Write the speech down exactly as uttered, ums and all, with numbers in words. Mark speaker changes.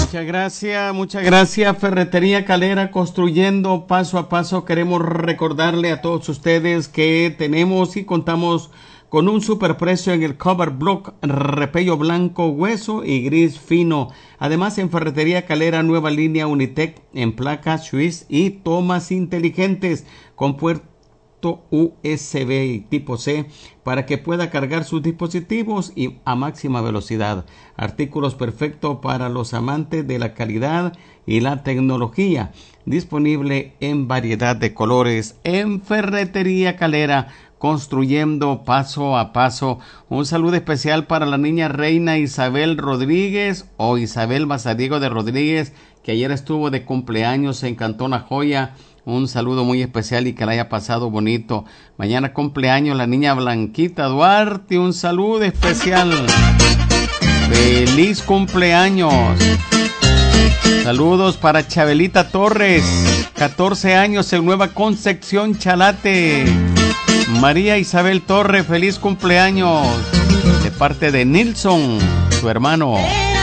Speaker 1: Muchas gracias, muchas gracias. Ferretería Calera, construyendo paso a paso. Queremos recordarle a todos ustedes que tenemos y contamos con un superprecio en el cover block, repello blanco, hueso y gris fino. Además, en Ferretería Calera, nueva línea Unitec en placas Swiss y tomas inteligentes con puerto U S B tipo C para que pueda cargar sus dispositivos y a máxima velocidad. Artículos perfectos para los amantes de la calidad y la tecnología. Disponible en variedad de colores en Ferretería Calera, construyendo paso a paso. Un saludo especial para la niña Reina Isabel Rodríguez o Isabel Mazariego de Rodríguez, que ayer estuvo de cumpleaños en Cantón La Joya. Un saludo muy especial y que la haya pasado bonito. Mañana cumpleaños la niña Blanquita Duarte. Un saludo especial. ¡Feliz cumpleaños! Saludos para Chabelita Torres, catorce años en Nueva Concepción, Chalate. María Isabel Torres, feliz cumpleaños. De parte de Nilson, su hermano.